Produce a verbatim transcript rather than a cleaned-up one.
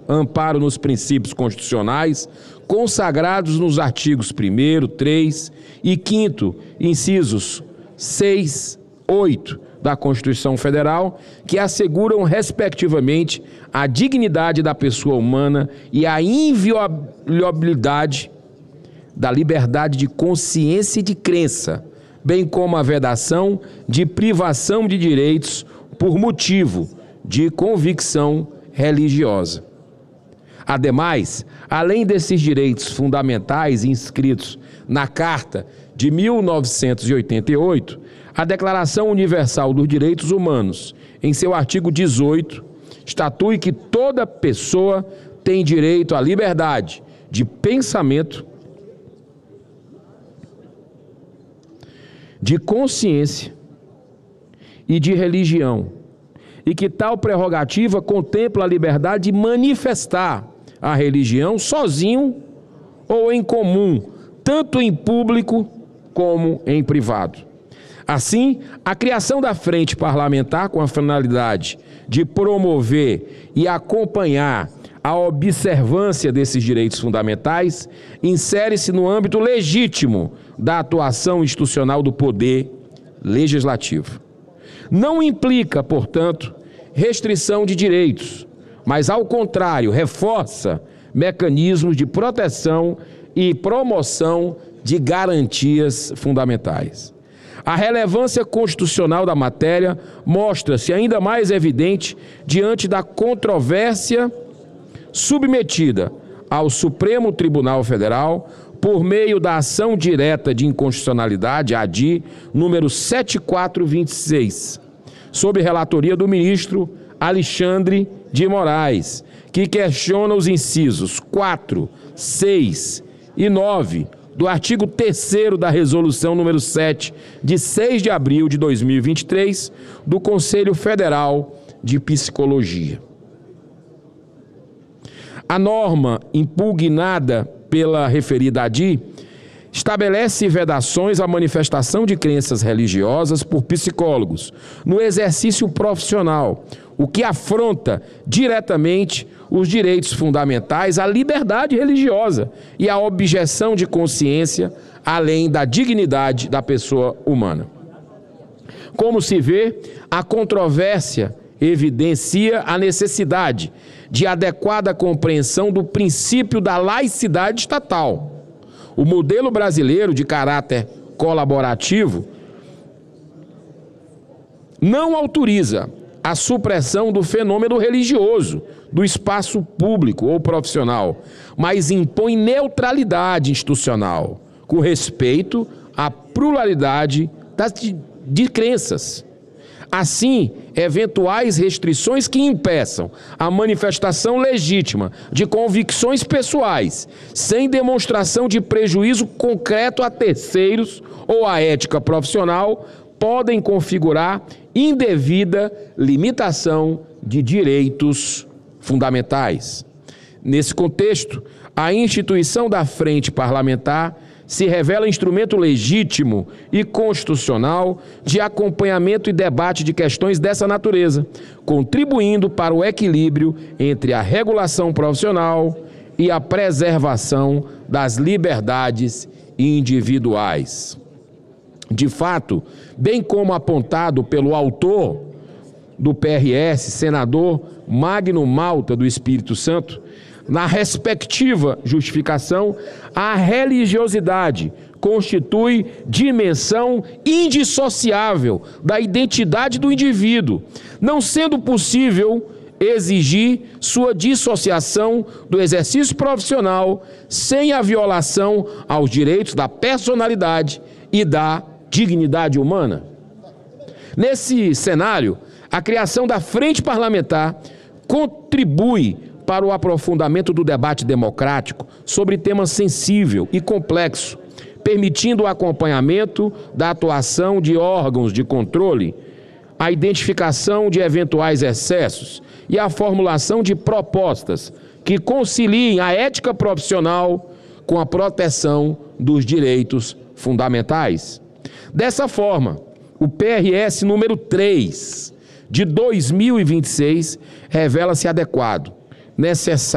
amparo nos princípios constitucionais consagrados nos artigos primeiro, três e quinto, incisos seis, oito da Constituição Federal, que asseguram, respectivamente, a dignidade da pessoa humana e a inviolabilidade da liberdade de consciência e de crença, bem como a vedação de privação de direitos por motivo de convicção religiosa. Ademais, além desses direitos fundamentais inscritos na Carta de mil novecentos e oitenta e oito, a Declaração Universal dos Direitos Humanos, em seu artigo dezoito, estatui que toda pessoa tem direito à liberdade de pensamento, de consciência e de religião, e que tal prerrogativa contempla a liberdade de manifestar a religião sozinho ou em comum, tanto em público como em privado. Assim, a criação da frente parlamentar com a finalidade de promover e acompanhar a observância desses direitos fundamentais insere-se no âmbito legítimo da atuação institucional do poder legislativo. Não implica, portanto, restrição de direitos, mas, ao contrário, reforça mecanismos de proteção e promoção de garantias fundamentais. A relevância constitucional da matéria mostra-se ainda mais evidente diante da controvérsia submetida ao Supremo Tribunal Federal por meio da ação direta de inconstitucionalidade, A D I, número sete quatro dois seis, sob relatoria do ministro Alexandre de Moraes, que questiona os incisos quatro, seis e nove do artigo terceiro da Resolução número sete, de seis de abril de dois mil e vinte e três, do Conselho Federal de Psicologia. A norma impugnada pela referida A D I estabelece vedações à manifestação de crenças religiosas por psicólogos no exercício profissional, o que afronta diretamente os direitos fundamentais à liberdade religiosa e à objeção de consciência, além da dignidade da pessoa humana. Como se vê, a controvérsia evidencia a necessidade de adequada compreensão do princípio da laicidade estatal. O modelo brasileiro de caráter colaborativo não autoriza a supressão do fenômeno religioso do espaço público ou profissional, mas impõe neutralidade institucional, com respeito à pluralidade das, de, de crenças. Assim, eventuais restrições que impeçam a manifestação legítima de convicções pessoais, sem demonstração de prejuízo concreto a terceiros ou à ética profissional, podem configurar indevida limitação de direitos fundamentais. Nesse contexto, a instituição da Frente Parlamentar se revela instrumento legítimo e constitucional de acompanhamento e debate de questões dessa natureza, contribuindo para o equilíbrio entre a regulação profissional e a preservação das liberdades individuais. De fato, bem como apontado pelo autor do P R S, senador Magno Malta do Espírito Santo, na respectiva justificação, a religiosidade constitui dimensão indissociável da identidade do indivíduo, não sendo possível exigir sua dissociação do exercício profissional sem a violação aos direitos da personalidade e da dignidade humana. Nesse cenário, a criação da Frente Parlamentar contribui para o aprofundamento do debate democrático sobre tema sensível e complexo, permitindo o acompanhamento da atuação de órgãos de controle, a identificação de eventuais excessos e a formulação de propostas que conciliem a ética profissional com a proteção dos direitos fundamentais. Dessa forma, o P R S número três de dois mil e vinte e seis revela-se adequado, necessário